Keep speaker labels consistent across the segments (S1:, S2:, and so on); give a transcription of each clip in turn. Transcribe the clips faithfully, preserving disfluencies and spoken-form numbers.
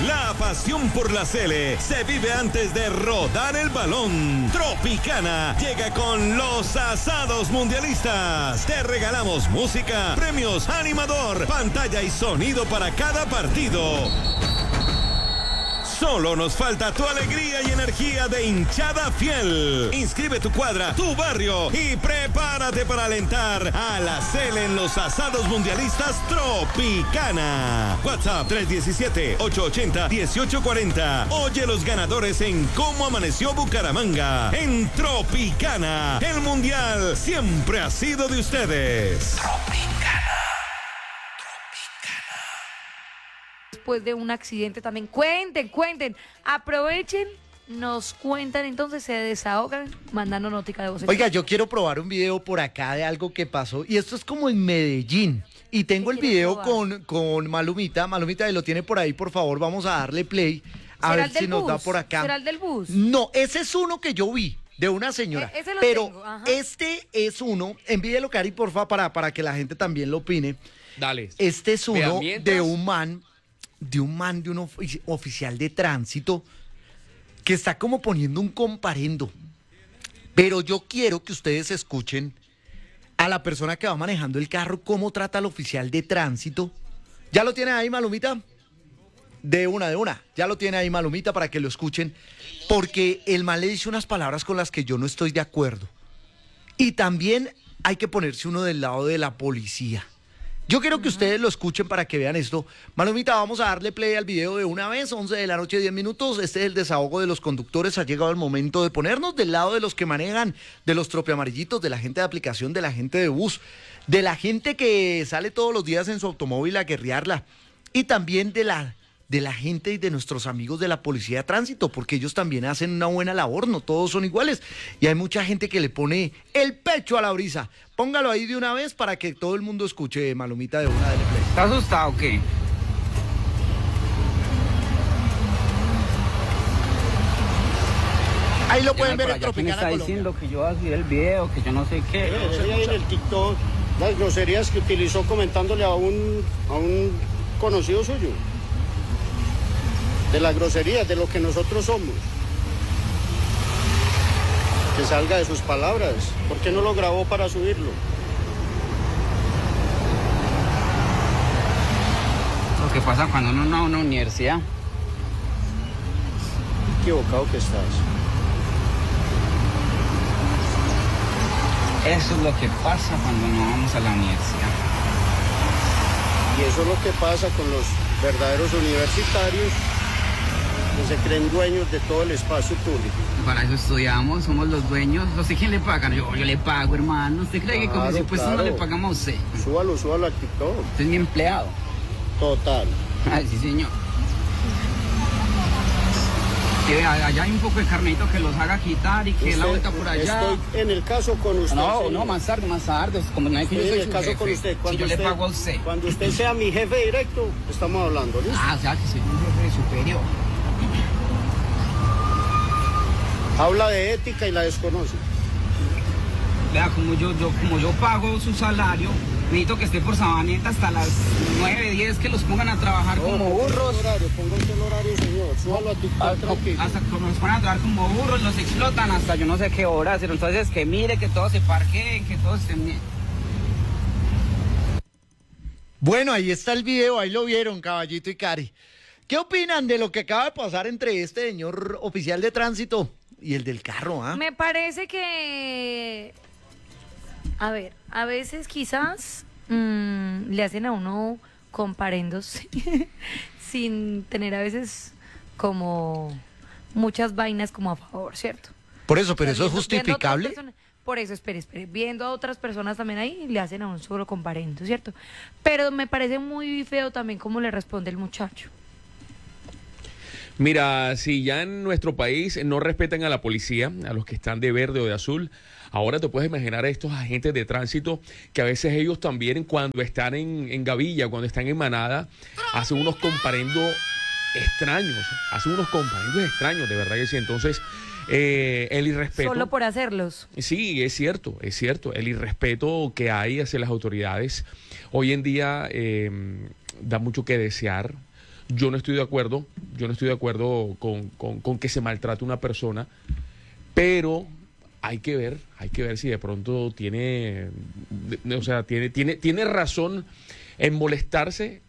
S1: La pasión por la Sele se vive antes de rodar el balón. Tropicana llega con los asados mundialistas. Te regalamos música, premios, animador, pantalla y sonido para cada partido. Solo nos falta tu alegría y energía de hinchada fiel. Inscribe tu cuadra, tu barrio y prepárate para alentar a la Sele en los asados mundialistas Tropicana. WhatsApp tres uno siete, ocho ocho cero, uno ocho cuatro cero. Oye los ganadores en Cómo Amaneció Bucaramanga. En Tropicana, el mundial siempre ha sido de ustedes. Tropicana.
S2: Después de un accidente también. Cuenten, cuenten, aprovechen, nos cuentan, entonces se desahogan mandando notica de voz.
S3: Oiga, yo quiero probar un video por acá de algo que pasó, y esto es como en Medellín, y tengo el video con, con Malumita. Malumita, lo tiene por ahí, por favor, vamos a darle play, a ver si nos da por acá.
S2: ¿Será el del bus?
S3: No, ese es uno que yo vi, de una señora,
S2: e ese lo
S3: pero
S2: tengo, ajá.
S3: Este es uno, envíelo, Cari, porfa, para, para que la gente también lo opine.
S4: Dale.
S3: Este es uno de un man... de un man, de un ofici- oficial de tránsito que está como poniendo un comparendo. Pero yo quiero que ustedes escuchen a la persona que va manejando el carro, cómo trata al oficial de tránsito. ¿Ya lo tiene ahí, Malumita? De una, de una. Ya lo tiene ahí, Malumita, para que lo escuchen. Porque el man le dice unas palabras con las que yo no estoy de acuerdo. Y también hay que ponerse uno del lado de la policía. Yo quiero que ustedes lo escuchen para que vean esto. Malumita, vamos a darle play al video de una vez, once de la noche, diez minutos. Este es el desahogo de los conductores. Ha llegado el momento de ponernos del lado de los que manejan, de los tropiamarillitos, de la gente de aplicación, de la gente de bus, de la gente que sale todos los días en su automóvil a guerrearla, y también de la, de la gente y de nuestros amigos de la policía de tránsito, porque ellos también hacen una buena labor, no todos son iguales. Y hay mucha gente que le pone el pecho a la brisa. Póngalo ahí de una vez para que todo el mundo escuche, Malumita, de una del play.
S5: ¿Estás asustado o qué?
S3: Ahí lo pueden ver en
S5: ¿Quién
S3: Tropicana
S5: está
S3: Colombia.
S5: diciendo que yo voy a subir el video, que yo no sé qué?
S6: Sí, ahí en el TikTok, las groserías que utilizó comentándole a un, a un conocido suyo. De las groserías, de lo que nosotros somos. Que salga de sus palabras. ¿Por qué no lo grabó para subirlo?
S5: Lo que pasa cuando uno no va a una universidad.
S6: Equivocado que estás.
S5: Eso es lo que pasa cuando no vamos a la universidad.
S6: Y eso es lo que pasa con los verdaderos universitarios, que se creen dueños de todo el espacio público.
S5: Para eso estudiamos, somos los dueños. ¿No sé quién le paga? Yo, yo le pago, hermano. ¿Usted cree que con mis
S6: Claro,
S5: impuestos
S6: claro.
S5: no le pagamos a usted?
S6: Súbalo, súbalo al TikTok.
S5: Usted es mi empleado.
S6: Total.
S5: Ay, sí, señor. Que allá hay un poco de carnito que los haga quitar y que
S6: Usted-
S5: la vuelta por allá.
S6: Estoy en el caso con usted.
S5: No,
S6: señor.
S5: no, más tarde, más tarde. Como no hay que yo
S6: Estoy
S5: soy
S6: en el
S5: su
S6: caso
S5: jefe.
S6: con usted.
S5: Si
S6: Cuando
S5: yo
S6: usted,
S5: le pago a usted.
S6: Cuando usted sea mi jefe directo, estamos hablando, ¿listo?
S5: Ah, o sea, que soy un jefe superior.
S6: Habla de ética y la desconoce.
S5: Vea, como yo, yo, como yo pago su salario, necesito que esté por Sabaneta hasta las nueve, diez, que los pongan a trabajar
S6: No,
S5: como
S6: ponga
S5: burros.
S6: usted el horario, ponga usted el horario, señor. Súbalo a TikTok,
S5: Ah,
S6: tranquilo.
S5: Hasta que nos ponen a trabajar como burros, los explotan hasta yo no sé qué horas. Pero entonces que mire, que todos se parqueen, que todos estén bien.
S3: Bueno, ahí está el video, ahí lo vieron, Caballito y Cari. ¿Qué opinan de lo que acaba de pasar entre este señor oficial de tránsito y el del carro? ¿ah?
S2: Me parece que, a ver, a veces quizás mmm, le hacen a uno comparendos sin tener a veces como muchas vainas como a favor, ¿cierto?
S3: Por eso, pero
S2: O sea,
S3: eso es
S2: viendo- viendo a otras
S3: justificable.
S2: personas- Por eso, espere, espere, viendo a otras personas también ahí, le hacen a un solo comparendo, ¿cierto? Pero me parece muy feo también cómo le responde el muchacho.
S4: Mira, si ya en nuestro país no respetan a la policía, a los que están de verde o de azul, ahora te puedes imaginar a estos agentes de tránsito que a veces ellos también cuando están en, en gavilla, cuando están en manada, hacen unos comparendos extraños, hacen unos comparendos extraños, de verdad que sí. Entonces, eh, el irrespeto...
S2: Solo por hacerlos.
S4: Sí, es cierto, es cierto. El irrespeto que hay hacia las autoridades hoy en día eh, da mucho que desear. Yo no estoy de acuerdo, yo no estoy de acuerdo con, con, con que se maltrate una persona, pero hay que ver, hay que ver si de pronto tiene, o sea, tiene, tiene, tiene razón en molestarse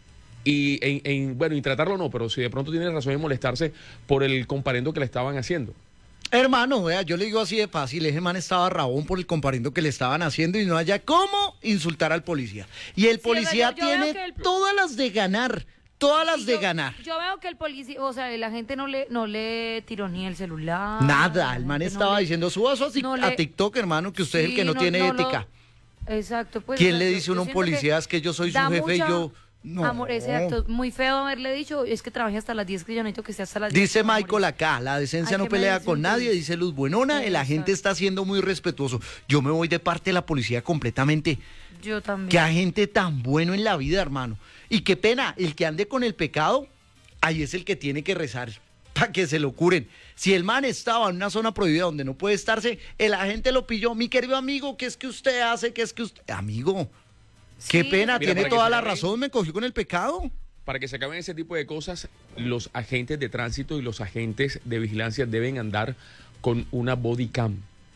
S4: y en, en, bueno, y tratarlo no, pero si de pronto tiene razón en molestarse por el comparendo que le estaban haciendo.
S3: Hermano, vea, yo le digo así de fácil, ese man estaba rabón por el comparendo que le estaban haciendo y no haya cómo insultar al policía. Y el
S2: Sí,
S3: policía
S2: o sea, yo- yo veo
S3: tiene
S2: que el-
S3: todas las de ganar, todas las de
S2: yo,
S3: ganar.
S2: Yo veo que el policía, o sea, la gente no le, no le tiró ni el celular.
S3: Nada,
S2: la
S3: el man
S2: gente no
S3: estaba
S2: le-
S3: diciendo, suba eso a, Tik-
S2: no
S3: a
S2: le-
S3: TikTok, hermano, que usted es el
S2: Sí,
S3: que no, tiene
S2: no lo-
S3: ética.
S2: Exacto, pues.
S3: ¿Quién
S2: o sea,
S3: le
S2: yo-
S3: dice a
S2: yo
S3: un
S2: siento que
S3: policía es que yo soy su
S2: da
S3: jefe y
S2: mucha-
S3: yo... No.
S2: Amor, exacto, muy feo haberle dicho, es que trabajé hasta las diez, que yo necesito que esté hasta las diez.
S3: Dice
S2: amor.
S3: Michael acá, la decencia
S2: Hay
S3: no
S2: que
S3: pelea
S2: medirse
S3: con
S2: un
S3: nadie,
S2: poquito.
S3: dice Luz Buenona, el agente está siendo muy respetuoso. Yo me voy de parte de la policía completamente.
S2: Yo también.
S3: Qué agente tan bueno en la vida, hermano. Y qué pena, el que ande con el pecado, ahí es el que tiene que rezar para que se lo curen. Si el man estaba en una zona prohibida donde no puede estarse, el agente lo pilló. Mi querido amigo, ¿qué es que usted hace? ¿Qué es que usted...? Amigo, qué
S2: Sí,
S3: pena,
S4: Mira,
S3: tiene
S4: para que
S3: toda
S4: se
S3: la
S4: acabe-
S3: razón, me cogió con el pecado.
S4: Para que se acaben ese tipo de cosas, los agentes de tránsito y los agentes de vigilancia deben andar con una body cam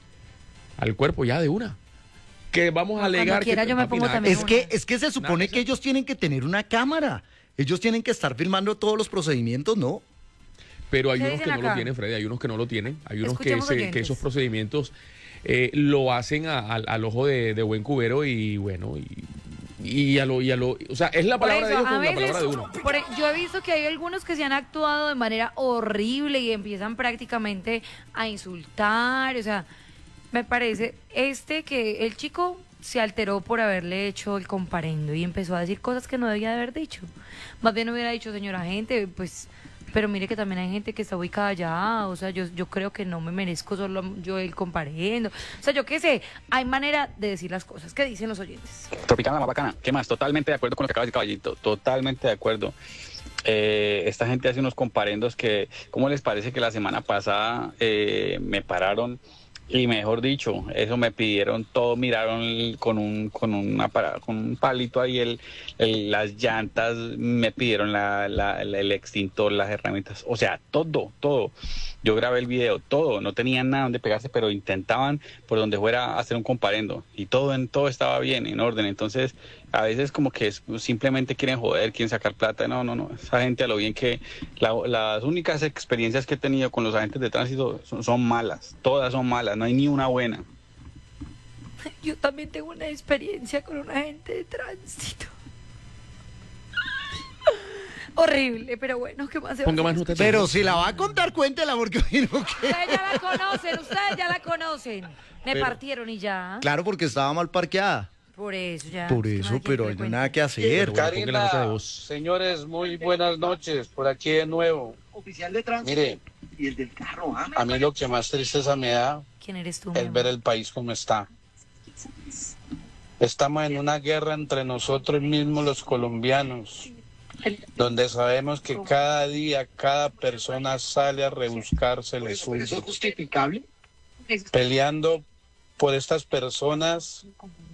S4: al cuerpo ya de una. Que vamos a
S2: Cuando
S4: alegar
S2: quiera
S4: que
S2: yo me
S4: papi,
S2: pongo
S4: nada
S2: también
S3: Es
S2: una.
S3: que, es que se supone
S4: Nada,
S3: que ellos tienen que tener una cámara. Ellos tienen que estar filmando todos los procedimientos, ¿no?
S4: Pero hay
S2: ¿Qué
S4: unos que
S2: dicen
S4: no lo
S2: acá?
S4: tienen, Freddy, hay unos que no lo tienen, hay unos que,
S2: Escuchemos
S4: se-
S2: oyentes.
S4: que esos procedimientos eh, lo hacen a- al- al ojo de, de buen cubero y bueno, y, y a lo, y a lo, o sea, es la
S2: Por
S4: palabra de
S2: eso,
S4: Dios
S2: a
S4: con la
S2: veces,
S4: palabra de uno.
S2: por e- yo he visto que hay algunos que se han actuado de manera horrible y empiezan prácticamente a insultar, o sea, me parece este que el chico se alteró por haberle hecho el comparendo y empezó a decir cosas que no debía de haber dicho. Más bien hubiera dicho, señora gente, pues, pero mire que también hay gente que está ubicada allá, o sea, yo, yo creo que no me merezco solo yo el comparendo. O sea, yo qué sé, hay manera de decir las cosas. ¿Qué dicen los oyentes?
S7: Tropicana, más bacana. ¿Qué más? Totalmente de acuerdo con lo que acaba de decir Caballito. Totalmente de acuerdo. Eh, esta gente hace unos comparendos que, ¿cómo les parece que la semana pasada eh, me pararon? Y mejor dicho, eso me pidieron todo, miraron el- con un con una para- con un palito ahí el, el- las llantas, me pidieron la, la- la- el extintor, las herramientas, o sea, todo, todo. Yo grabé el video, todo, no tenían nada donde pegarse, pero intentaban por donde fuera hacer un comparendo y todo en todo estaba bien, en orden. Entonces, a veces como que es- simplemente quieren joder, quieren sacar plata. No, no, no. Esa gente a lo bien que la- las únicas experiencias que he tenido con los agentes de tránsito son, son malas, todas son malas, no hay ni una buena.
S2: Yo también tengo una experiencia con un agente de tránsito. Horrible, pero bueno, ¿qué más se va a
S4: Ponga más
S2: hacer?
S4: nota.
S3: Pero si la va a contar, cuéntela, porque hoy no que...
S2: Ustedes ya la conocen, ustedes ya la conocen. Me
S3: Pero-
S2: partieron y ya.
S3: Claro, porque estaba mal parqueada.
S2: Por eso ya.
S3: Por
S2: es que no
S3: eso,
S2: hay quien
S3: pero
S2: te
S3: hay
S2: cuente.
S3: nada que hacer.
S4: Bueno, ponga la nota de
S8: Karina,
S4: voz.
S8: señores, muy buenas noches, por aquí de nuevo.
S9: Oficial de tránsito.
S8: Mire,
S9: Y el del carro, ah,
S8: a mí lo que más tristeza me da
S2: ¿Quién eres tú? mi
S8: es ver
S2: amor?
S8: el país como está. Estamos en una guerra entre nosotros mismos los colombianos, donde sabemos que cada día cada persona sale a rebuscarse el
S9: ¿Eso es
S8: suyo,
S9: justificable?
S8: peleando por estas personas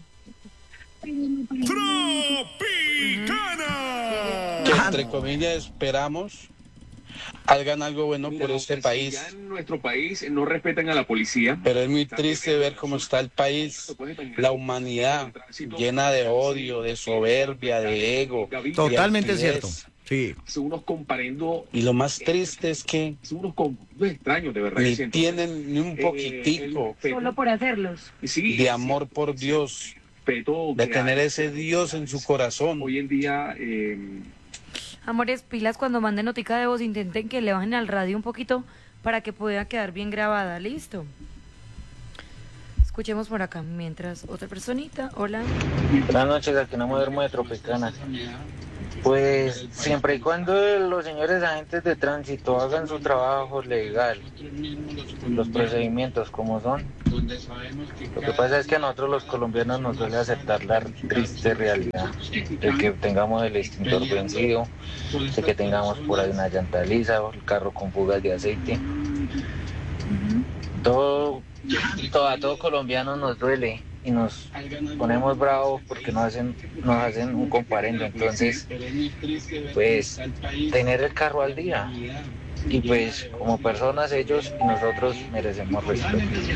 S1: Tropicana.
S8: que entre comillas esperamos hagan algo bueno por este país.
S10: En nuestro país no respetan a la policía.
S8: Pero es muy triste ver cómo está el país, la humanidad llena de odio, de soberbia, de ego.
S3: Totalmente
S8: de altivez.
S3: cierto. Sí.
S10: Son unos comparendo,
S8: Y lo más triste es que
S10: son unos com- unos extraños de verdad.
S8: ni
S10: siento.
S8: tienen ni un
S10: Eh,
S8: poquitico
S10: el respeto-
S2: por hacerlos.
S10: sí,
S8: de amor por Dios,
S10: respeto
S8: de
S10: que
S8: tener
S10: hay.
S8: ese Dios en su corazón.
S10: Hoy en día, eh,
S2: Amores, pilas, cuando manden notica de voz, intenten que le bajen al radio un poquito para que pueda quedar bien grabada. Listo. Escuchemos por acá mientras otra personita. Hola.
S11: Buenas noches, aquí no me duermo de Tropicana. Pues siempre y cuando los señores agentes de tránsito hagan su trabajo legal, los procedimientos como son. Lo que pasa es que a nosotros los colombianos nos duele aceptar la triste realidad de que tengamos el extintor vencido, de que tengamos por ahí una llanta lisa o el carro con fugas de aceite. Todo, todo, a todo colombiano nos duele y nos ponemos bravos porque nos hacen, nos hacen un comparendo. Entonces, pues, tener el carro al día. Y pues, como personas, ellos y nosotros merecemos respeto.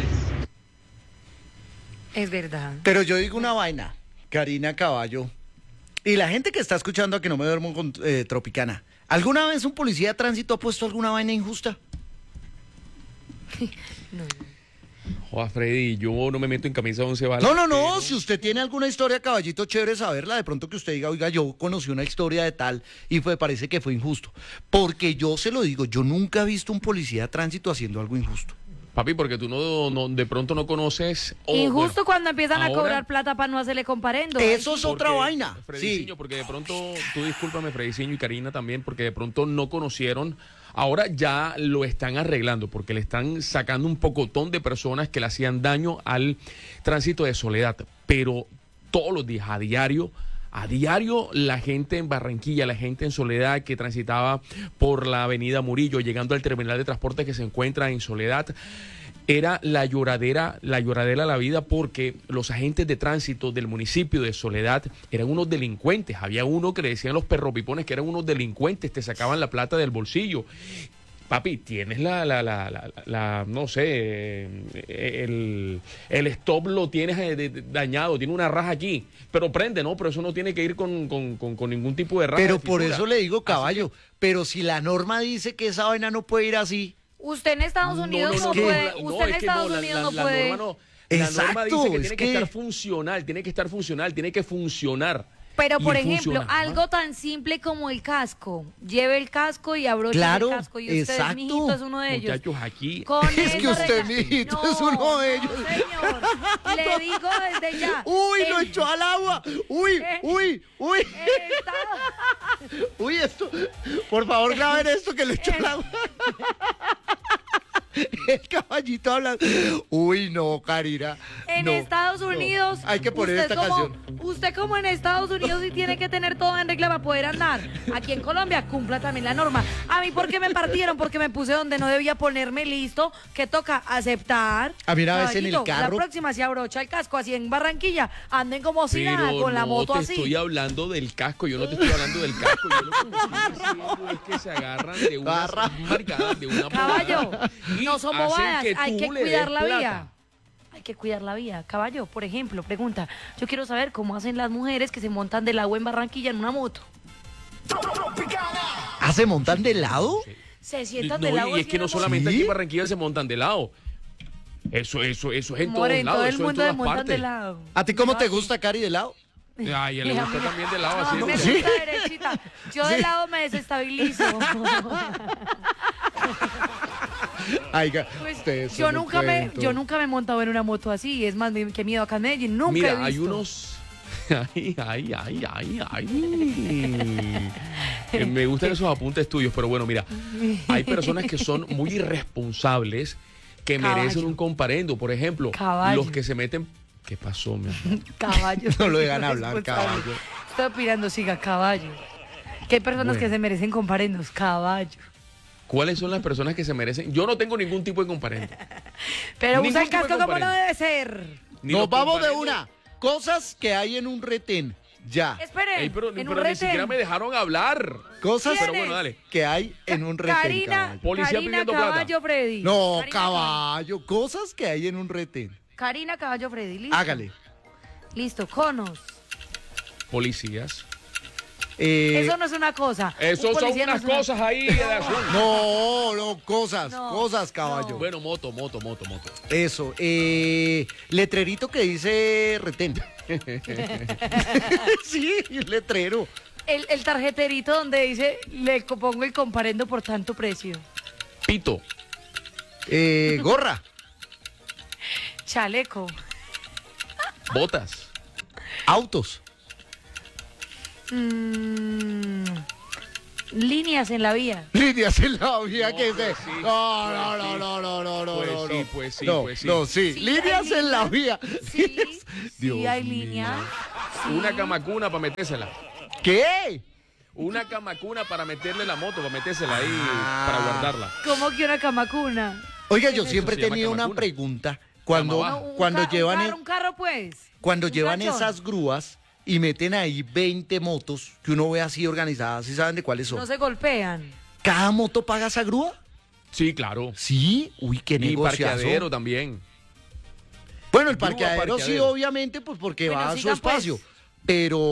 S2: Es verdad.
S3: Pero yo digo una vaina, Karina Caballo, y la gente que está escuchando a Que No Me Duermo con eh, Tropicana, ¿alguna vez un policía de tránsito ha puesto alguna vaina injusta?
S2: No.
S4: Joder, Freddy, yo no me meto en camisa de once balas.
S3: No, no, no,
S4: pero-
S3: si usted tiene alguna historia, Caballito, chévere saberla, de pronto que usted diga, oiga, yo conocí una historia de tal y fue, parece que fue injusto. Porque yo se lo digo, yo nunca he visto un policía de tránsito haciendo algo injusto.
S4: Papi, porque tú no, no de pronto no conoces... o,
S2: Injusto
S4: bueno,
S2: cuando empiezan a
S4: ahora-
S2: cobrar plata para no hacerle comparendo.
S3: Eso es otra
S4: Porque,
S3: vaina.
S4: Frediciño,
S3: Sí.
S4: porque de pronto, tú discúlpame, Frediciño y Karina también, porque de pronto no conocieron, ahora ya lo están arreglando, porque le están sacando un pocotón de personas que le hacían daño al tránsito de Soledad, pero todos los días, a diario, a diario, la gente en Barranquilla, la gente en Soledad que transitaba por la avenida Murillo, llegando al terminal de transporte que se encuentra en Soledad, era la lloradera, la lloradera de la vida, porque los agentes de tránsito del municipio de Soledad eran unos delincuentes. Había uno que le decían los perropipones que eran unos delincuentes, te sacaban la plata del bolsillo. Papi, tienes la, la, la, la, la no sé, el, el stop lo tienes eh, de- de- dañado, tiene una raja aquí, pero prende, ¿no? Pero eso no tiene que ir con, con, con, con ningún tipo de raja.
S3: Pero
S4: de
S3: por
S4: fisura.
S3: eso le digo,
S4: Así
S3: Caballo, pero si la norma dice que esa vaina no puede ir así.
S2: Usted en Estados Unidos no,
S3: no,
S2: puede.
S3: la-
S2: usted
S4: no,
S2: en
S4: es que
S2: Estados
S4: no, la-
S2: Unidos
S4: la-
S2: no
S4: la
S2: puede.
S4: norma no. La norma
S3: Exacto,
S4: dice que
S3: es
S4: tiene que,
S3: que-
S4: estar funcional, tiene que estar funcional, tiene que funcionar.
S2: Pero,
S4: Y
S2: por ejemplo,
S4: funciona.
S2: algo tan simple como el casco. Lleve el casco y abroche
S3: Claro,
S2: el casco. Y usted,
S3: exacto.
S2: mijito, es uno de ellos.
S4: Muchachos, aquí...
S2: Con
S3: Es que
S2: esa
S3: usted,
S2: regla-
S3: mijito,
S2: No,
S3: es uno de
S2: no,
S3: ellos.
S2: señor. Le digo desde ya.
S3: Uy, lo
S2: El-
S3: echó al agua. Uy,
S2: Eh,
S3: uy, uy.
S2: el Estado-
S3: Uy, esto. Por favor, graben esto que le echó al agua. El Caballito habla. Uy, no, Karina.
S2: En
S3: no,
S2: Estados
S3: no.
S2: Unidos.
S3: Hay que poner
S2: usted
S3: esta
S2: como,
S3: canción.
S2: Usted como en Estados Unidos sí tiene que tener todo en regla para poder andar. Aquí en Colombia cumpla también la norma. A mí, ¿por qué me partieron? Porque me puse donde no debía ponerme, listo. Que toca aceptar.
S3: A mí una vez en el
S2: Caballito,
S3: carro-
S2: La próxima se abrocha el casco así en Barranquilla. Anden como si nada,
S4: Pero
S2: con la
S4: no
S2: moto
S4: te
S2: así.
S4: estoy hablando del casco, yo no te estoy hablando del casco, yo lo que estoy diciendo es que se agarran de unas
S3: Barra.
S4: marcadas, de una
S2: Caballo,
S4: bobada y
S2: no son
S4: hacen
S2: bobadas,
S4: que
S2: hay
S4: tú
S2: que
S4: le
S2: cuidar
S4: des
S2: la
S4: plata.
S2: vía. Hay que cuidar la vía. Caballo, por ejemplo, pregunta, yo quiero saber cómo hacen las mujeres que se montan del agua en Barranquilla en una moto.
S3: ¿Ah, se montan de lado?
S2: Se sientan
S4: No,
S2: del agua.
S4: y es
S2: así
S4: que
S2: en
S4: no
S2: la moto.
S4: solamente
S3: ¿Sí?
S4: aquí en Barranquilla se montan de lado. Eso, eso, eso es en
S2: Amor,
S4: todos
S2: en
S4: lados,
S2: todo el
S4: eso
S2: mundo
S4: en
S2: se
S4: todas
S2: montan
S4: partes.
S2: de lado.
S3: ¿A ti cómo
S2: No,
S3: te
S2: así.
S3: gusta, Cari, de lado?
S4: Ay, a él le
S2: Mira,
S4: gusta
S2: mira.
S4: también de lado,
S2: No, a
S4: así
S2: mí
S4: es
S2: me
S4: como-
S2: gusta derechita. Yo de lado me desestabilizo.
S3: Ay, ga-
S2: Pues,
S3: ustedes
S2: yo
S3: son un
S2: nunca me,
S3: cuento.
S2: yo nunca me he montado en una moto así. Es más, me- qué miedo acá en Medellín. Nunca he
S4: Mira,
S2: visto.
S4: hay unos... Ay, ay, ay, ay, ay. Eh, Me gustan esos apuntes tuyos, pero bueno, mira, hay personas que son muy irresponsables que
S2: Caballo.
S4: merecen un comparendo. Por ejemplo,
S2: Caballo.
S4: los que se meten... ¿Qué pasó, mi amor?
S2: Caballo.
S3: No lo dejan hablar,
S2: Responsable.
S3: caballo.
S2: Estoy opinando, siga, caballo. Que hay personas
S4: Bueno.
S2: que se merecen comparendos, caballo.
S4: ¿Cuáles son las personas que se merecen? Yo no tengo ningún tipo de comparendo.
S2: Pero
S4: Ningún
S2: usa el
S4: tipo de
S2: casco como no
S4: comparendo.
S2: debe ser.
S4: Ni
S3: Nos
S4: los
S3: vamos de
S4: comparendos-
S3: una. Cosas que hay en un retén. Ya.
S2: Esperen,
S4: Ey, pero
S2: en
S4: pero
S2: un
S4: ni
S2: retén.
S4: siquiera me dejaron hablar.
S3: Cosas
S4: Pero bueno, dale.
S3: que hay en un retén.
S2: Karina,
S3: caballo.
S4: Policía
S2: Karina
S4: pidiendo plata.
S2: Caballo Freddy.
S3: No,
S2: Karina
S3: caballo. Cosas que hay en un retén.
S2: Karina Caballo Freddy, listo.
S3: Hágale.
S2: Listo, conos.
S4: Policías.
S3: Eh,
S2: Eso no es una cosa.
S4: Eso
S2: Un
S4: son
S2: policía no
S4: unas
S2: es una-
S4: cosas ahí de azul.
S3: No, no, cosas.
S2: No,
S3: cosas, caballo.
S4: Bueno, moto, moto, moto, moto.
S3: Eso. Eh, letrerito que dice retén. Sí, el letrero.
S2: El, el tarjeterito donde dice, le co- pongo el comparendo por tanto precio.
S4: Pito.
S3: Eh, gorra.
S2: Chaleco.
S4: Botas.
S3: Autos.
S2: Mm, líneas en la vía.
S3: Líneas en la vía
S4: No,
S3: que
S4: pues
S3: se.
S4: sí,
S3: No,
S4: pues
S3: no,
S4: sí.
S3: no, no, no, no, no,
S4: Pues
S3: no.
S4: sí, pues sí,
S3: no,
S4: pues sí.
S3: No, sí.
S2: Sí,
S3: líneas
S2: hay
S3: en la
S2: líneas.
S3: vía.
S2: Sí,
S3: Líneas.
S2: sí
S3: Dios
S2: hay
S3: mío.
S2: líneas. Sí.
S4: Una camacuna para metérsela.
S3: ¿Qué?
S4: Una camacuna para meterle la moto, para metérsela ahí,
S3: Ah.
S4: para guardarla.
S2: ¿Cómo que una camacuna?
S3: Oiga, yo
S4: Eso
S3: siempre he
S4: se llama
S3: tenido una
S4: camacuna.
S3: pregunta Cuando,
S4: Cama
S2: No,
S4: abajo.
S2: un
S3: cuando
S2: ca- un
S3: llevan,
S2: carro,
S3: e-
S2: un carro, pues.
S3: cuando
S2: Un
S3: llevan
S2: planchón.
S3: esas grúas y meten ahí veinte motos que uno ve así organizadas, ¿sí saben de cuáles son?
S2: No se golpean.
S3: ¿Cada moto paga esa grúa?
S4: Sí, claro.
S3: Sí, uy, qué
S4: Y
S3: negociazo.
S4: parqueadero también.
S3: Bueno, el
S4: Grúa,
S3: parqueadero sí,
S4: parqueadero.
S3: obviamente, pues porque
S2: Bueno,
S3: va a su
S2: sigan, pues.
S3: espacio, pero